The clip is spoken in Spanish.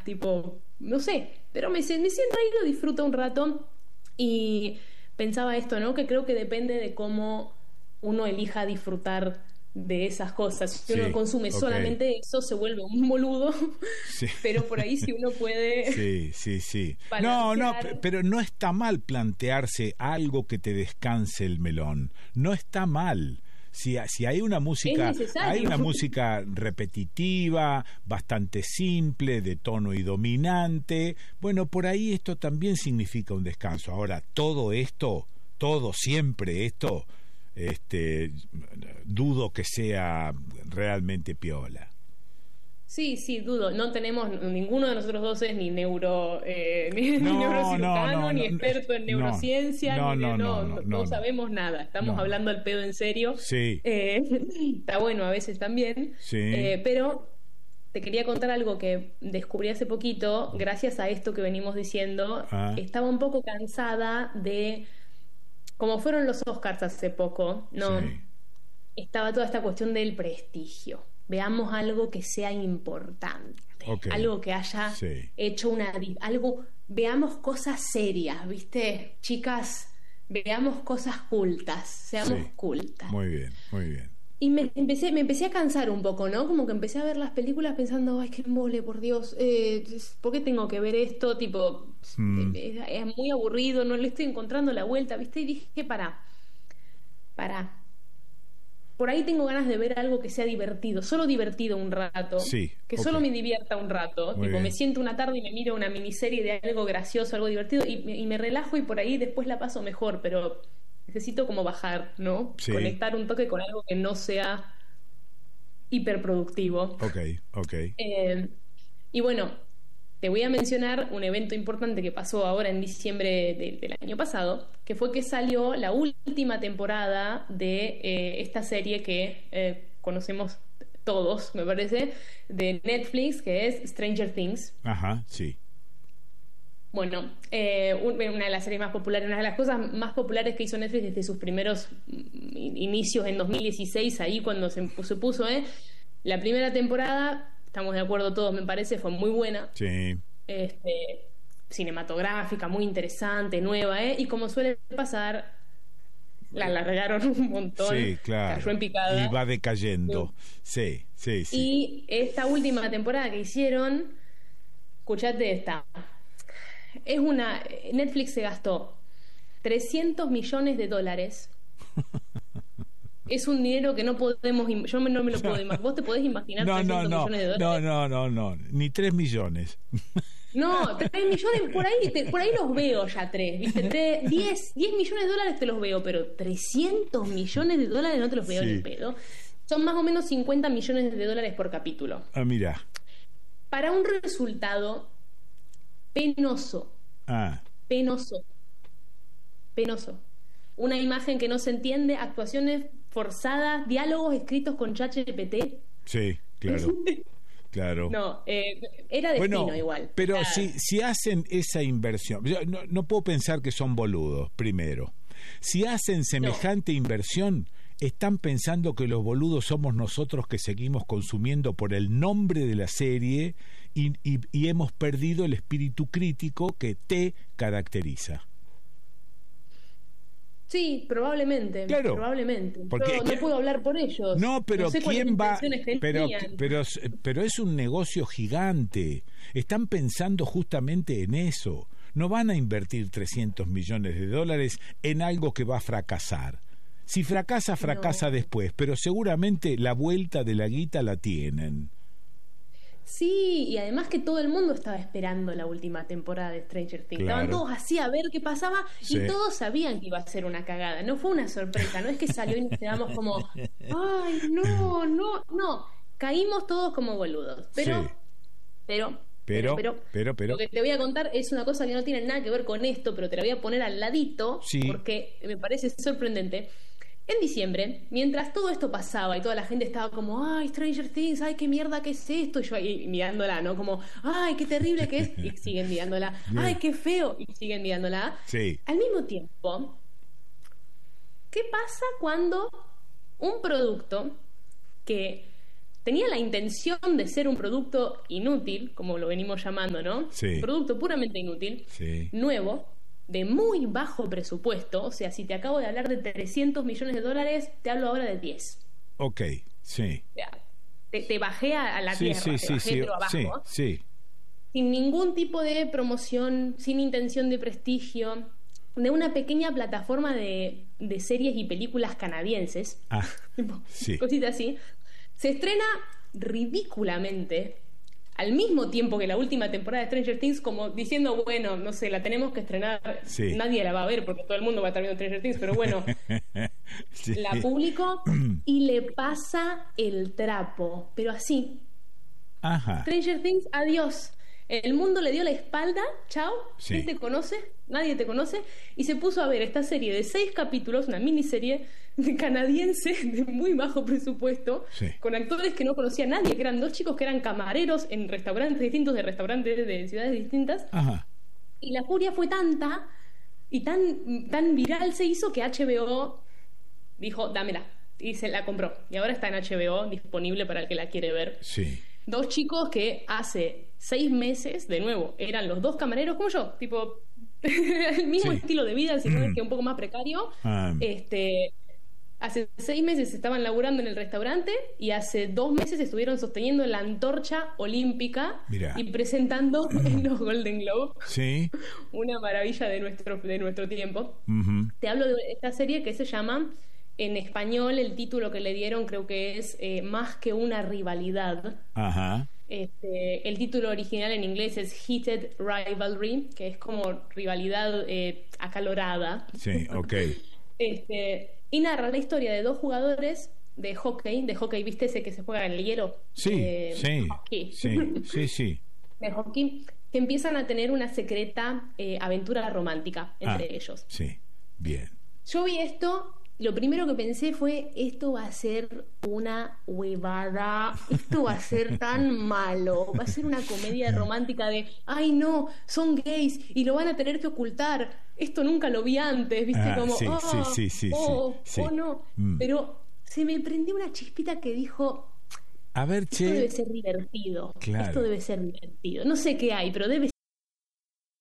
tipo, no sé, pero me siento ahí, lo disfruto un rato y pensaba esto, ¿no? Que creo que depende de cómo uno elija disfrutar de esas cosas. Si uno Sí, consume ok. solamente eso, se vuelve un boludo, Sí. pero por ahí si uno puede Sí, sí, sí. No, no, balancear. pero no está mal plantearse algo que te descanse el melón. No está mal. Si Es hay necesario. una música repetitiva, bastante simple, de tono y dominante, bueno, por ahí esto también significa un descanso. Ahora, todo siempre esto, dudo que sea realmente piola. Sí, sí, dudo. No tenemos, ninguno de nosotros dos es ni ni No, no, neurocirujano, no, ni no, experto en no, neurociencia, no, no, no, no, no no, no, sabemos nada. Estamos no. hablando al pedo en serio. Sí, Está bueno a veces también. sí, Pero te quería contar algo que descubrí hace poquito, gracias a esto que venimos diciendo. ah, Estaba un poco cansada de, como fueron los Oscars hace poco, ¿no? sí, Estaba toda esta cuestión del prestigio. Veamos algo que sea importante, ok, algo que haya sí, hecho algo, veamos cosas serias, ¿viste? Chicas, veamos cosas cultas, seamos sí, cultas. muy bien, muy bien. Y me empecé a cansar un poco, ¿no? Como que empecé a ver las películas pensando, ay, qué embole, por Dios, ¿por qué tengo que ver esto? Tipo, Mm, es muy aburrido, no le estoy encontrando la vuelta, ¿viste? Y dije, para. Por ahí tengo ganas de ver algo que sea divertido, solo divertido un rato, sí, que ok, solo me divierta un rato, muy tipo me bien. siento una tarde y me miro una miniserie de algo gracioso, algo divertido y me relajo y por ahí después la paso mejor, pero necesito como bajar, ¿no? Sí, Conectar un toque con algo que no sea hiperproductivo. ok, ok. Eh, y bueno, te voy a mencionar un evento importante que pasó ahora en diciembre del año pasado, que fue que salió la última temporada de esta serie que conocemos todos, me parece, de Netflix, que es Stranger Things. Ajá, sí, Bueno, una de las series más populares, una de las cosas más populares que hizo Netflix desde sus primeros inicios en 2016, ahí cuando se puso, la primera temporada, estamos de acuerdo todos, me parece, fue muy buena, sí, este, cinematográfica, muy interesante, nueva, y como suele pasar, la alargaron un montón, sí, cayó en claro. Y picada. va decayendo. Sí, sí, sí. Y esta última temporada que hicieron, escuchate esta. Netflix se gastó 300 millones de dólares. Es un dinero que no podemos, no me lo puedo imaginar. ¿Vos te podés imaginar No, no, 300 no, millones de no, dólares? no, no, no, ni 3 millones. No, 3 millones, por ahí los veo ya, ¿viste? 10 millones de dólares te los veo, pero 300 millones de dólares no te los veo ni en Sí. pedo. Son más o menos 50 millones de dólares por capítulo. Ah, mira. Para un resultado penoso, Ah, penoso, penoso. Una imagen que no se entiende, actuaciones forzadas, diálogos escritos con ChatGPT. sí, claro, claro. No, era destino Bueno, igual. pero si hacen esa inversión, yo no puedo pensar que son boludos, primero. Si hacen No. semejante inversión, están pensando que los boludos somos nosotros que seguimos consumiendo por el nombre de la serie y hemos perdido el espíritu crítico que te caracteriza. Sí, probablemente, Claro, probablemente. porque Yo no puedo hablar por ellos. no, No pero sé cuáles ¿quién va? intenciones Pero, tenían. pero, pero es un negocio gigante. Están pensando justamente en eso. No van a invertir 300 millones de dólares en algo que va a fracasar. Si fracasa, fracasa No. después, pero seguramente la vuelta de la guita la tienen. Sí, y además que todo el mundo estaba esperando la última temporada de Stranger Things. Estaban Claro. todos así a ver qué pasaba Sí. y todos sabían que iba a ser una cagada. No fue una sorpresa, no es que salió y nos quedamos como, ay, no, no, no. Caímos todos como boludos. Sí. Pero, Pero. lo que te voy a contar es una cosa que no tiene nada que ver con esto, pero te la voy a poner al ladito Sí. porque me parece sorprendente. En diciembre, mientras todo esto pasaba y toda la gente estaba como, ay, Stranger Things, ay, qué mierda que es esto, y yo ahí mirándola, ¿no? Como, ay, qué terrible que es, y siguen mirándola, ay, Bien. qué feo, y siguen mirándola. Sí. Al mismo tiempo, ¿qué pasa cuando un producto que tenía la intención de ser un producto inútil, como lo venimos llamando, ¿no? Sí. Un producto puramente inútil, Sí. nuevo, de muy bajo presupuesto. O sea, si te acabo de hablar de $300 millones, te hablo ahora de 10. Ok, sí. O sea, te bajé a la Sí, tierra, sí, te sí, bajé sí, pero abajo. sí, sí. Sin ningún tipo de promoción, sin intención de prestigio, de una pequeña plataforma de series y películas canadienses, Ah, tipo, sí. cositas así. Se estrena ridículamente al mismo tiempo que la última temporada de Stranger Things, como diciendo, bueno, no sé, la tenemos que estrenar, Sí. nadie la va a ver porque todo el mundo va a estar viendo Stranger Things, pero bueno, Sí. la publicó y le pasa el trapo, pero así. Ajá. Stranger Things, adiós. El mundo le dio la espalda, chao, Sí. ¿quién te conoce? Nadie te conoce. Y se puso a ver esta serie de 6 capítulos, una miniserie canadiense de muy bajo presupuesto, Sí. con actores que no conocía nadie, que eran 2 chicos que eran camareros en restaurantes distintos, de restaurantes de ciudades distintas. Ajá. Y la furia fue tanta y tan viral se hizo que HBO dijo, dámela. Y se la compró. Y ahora está en HBO, disponible para el que la quiere ver. Sí. 2 chicos que hace 6 meses, de nuevo, eran los 2 camareros como yo, tipo, el mismo Sí. estilo de vida, sino que un poco más precario. Ah. Hace 6 meses estaban laburando en el restaurante y hace 2 meses estuvieron sosteniendo la antorcha olímpica Mirá. y presentando en los Golden Globe. Sí. Una maravilla de nuestro tiempo. Ujú. Te hablo de esta serie que se llama, en español, el título que le dieron creo que es Más que una rivalidad. Ajá. El título original en inglés es Heated Rivalry, que es como rivalidad acalorada. Sí, ok. Y narra la historia de 2 jugadores de hockey, ¿viste ese que se juega en el hielo? Sí, sí, Hockey. sí, sí, sí. De hockey, que empiezan a tener una secreta aventura romántica entre ellos. Sí, bien. Yo vi esto, lo primero que pensé fue, esto va a ser una huevada, esto va a ser tan malo, va a ser una comedia romántica de, ay no, son gays y lo van a tener que ocultar, esto nunca lo vi antes, viste, como, sí, sí, no, pero se me prendió una chispita que dijo, a ver, esto debe ser divertido, Claro. esto debe ser divertido, no sé qué hay, pero debe